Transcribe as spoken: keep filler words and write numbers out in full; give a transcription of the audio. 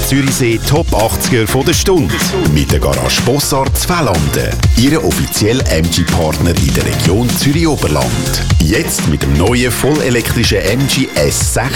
Zürichsee Top achtziger von der Stunde. Mit der Garage Bossart Z'Fällanden. Ihr offizieller M G-Partner in der Region Zürich-Oberland. Jetzt mit dem neuen vollelektrischen M G S